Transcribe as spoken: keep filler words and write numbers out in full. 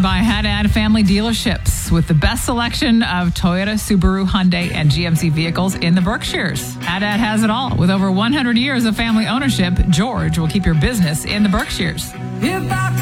by Haddad Family Dealerships with the best selection of Toyota, Subaru, Hyundai, and G M C vehicles in the Berkshires. Haddad has it all. With over one hundred years of family ownership, George will keep your business in the Berkshires. If I